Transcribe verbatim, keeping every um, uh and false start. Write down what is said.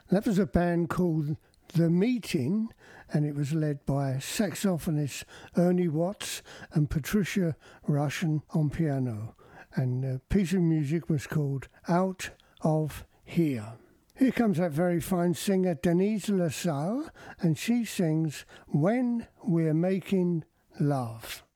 That was a band called The Meeting, and it was led by saxophonist Ernie Watts and Patricia Russian on piano. And the piece of music was called Out of Here. Here comes that very fine singer Denise LaSalle, and she sings When We're Making Love.